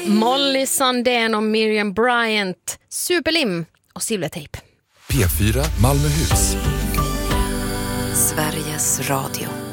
Molly Sandén och Miriam Bryant, Superlim och Silvertejp. P4 Malmöhus. Sveriges Radio.